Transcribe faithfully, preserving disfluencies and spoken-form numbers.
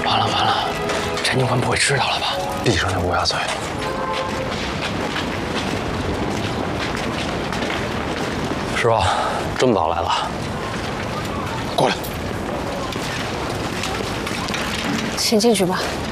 完了完了，陈警官不会知道了吧？闭上那乌鸦嘴。师傅，这么早来了， 过来。 先进去吧。